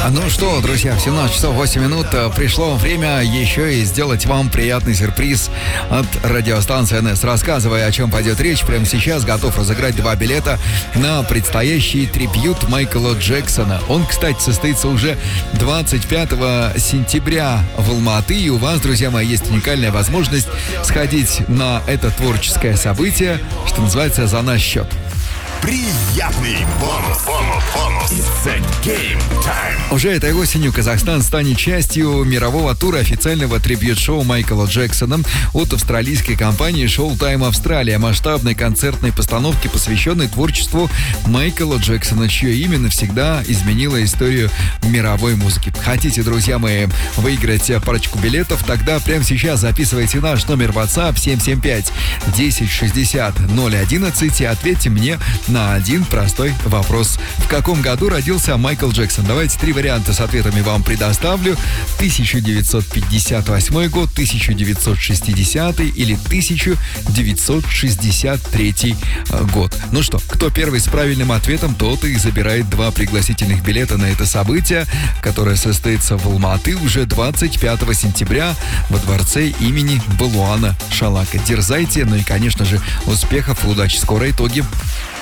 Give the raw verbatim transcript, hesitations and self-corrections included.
Ну что, друзья, в семнадцать часов восемь минут пришло время еще и сделать вам приятный сюрприз от радиостанции эн эс. Рассказывая, о чем пойдет речь, прямо сейчас готов разыграть два билета на предстоящий трибьют Майкла Джексона. Он, кстати, состоится уже двадцать пятого сентября в Алма-Аты, и у вас, друзья мои, есть уникальная возможность сходить на это творческое событие, что называется, за наш счет. Приятный бонус. Бонус, бонус. It's game time. Уже этой осенью Казахстан станет частью мирового тура официального трибьют-шоу Майкла Джексона от австралийской компании Showtime Австралия, масштабной концертной постановки, посвященной творчеству Майкла Джексона, чье имя навсегда изменило историю мировой музыки. Хотите, друзья мои, выиграть парочку билетов? Тогда прямо сейчас записывайте наш номер WhatsApp семь семь пять десять шестьдесят ноль одиннадцать и ответьте мне на один простой вопрос. В каком году родился Майкл Джексон? Давайте три варианта с ответами вам предоставлю. тысяча девятьсот пятьдесят восьмой год, тысяча девятьсот шестидесятый или тысяча девятьсот шестьдесят третий год. Ну что, кто первый с правильным ответом, тот и забирает два пригласительных билета на это событие, которое состоится в Алма-Аты уже двадцать пятого сентября во дворце имени Балуана Шалака. Дерзайте, ну и, конечно же, успехов и удачи. Скоро итоги.